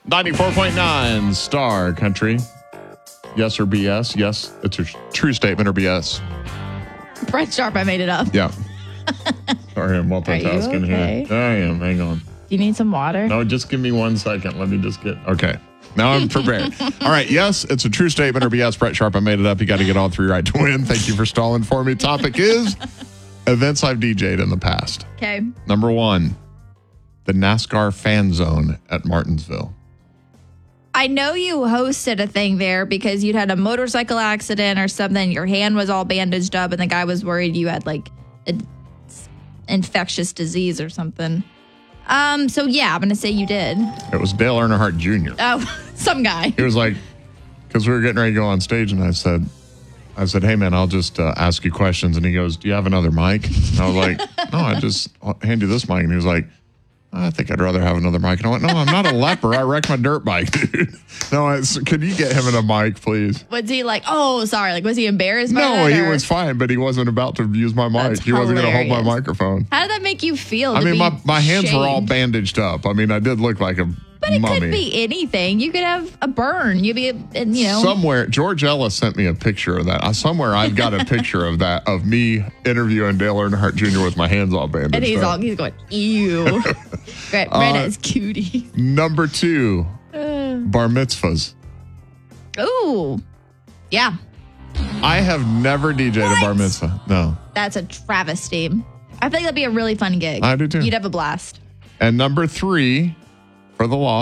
94.9 Star Country. Yes or BS? Yes, it's a true statement or BS. Brett Sharp, I made it up. Yeah. Sorry, I'm multitasking okay? here. I am. Hang on. Do you need some water? No, just give me 1 second. Let me just get. Okay. Now I'm prepared. All right. Yes, it's a true statement or BS. Brett Sharp, I made it up. You got to get all 3 right to win. Thank you for stalling for me. Topic is events I've DJ'd in the past. Okay. Number 1, the NASCAR fan zone at Martinsville. I know you hosted a thing there because you'd had a motorcycle accident or something. Your hand was all bandaged up, and the guy was worried you had like an infectious disease or something. So yeah, I'm gonna say you did. It was Dale Earnhardt Jr. Oh, some guy. He was like, because we were getting ready to go on stage, and I said, hey man, I'll just ask you questions. And he goes, do you have another mic? And I was like, no, I just hand you this mic. And he was like, I think I'd rather have another mic. And I went, no, I'm not a leper. I wrecked my dirt bike, dude. No, could you get him in a mic, please? Was he like, oh, sorry, like was he embarrassed by that? No, he or? was fine, but he wasn't about to use my mic. That's He wasn't going to hold my hilarious. microphone. How did that make you feel? I mean, my hands were all shamed? bandaged up. I mean, I did look like a But it mummy. could be anything. You could have a burn. You'd be, Somewhere, George Ellis sent me a picture of that. Somewhere I've got a picture of that, of me interviewing Dale Earnhardt Jr. with my hands all bandaged and he's up. he's going, ew. Right as cutie. Number 2, bar mitzvahs. Ooh. Yeah. I have never DJ'd a bar What? mitzvah. No. That's a travesty. I think that'd be a really fun gig. I do too. You'd have a blast. And number 3, for the law,